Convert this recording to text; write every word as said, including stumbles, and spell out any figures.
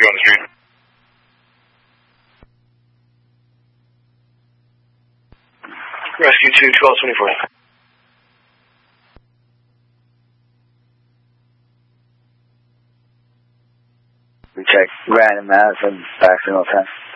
you on the street. Rescue two, twelve twenty-four. We check random mass and back signal ten.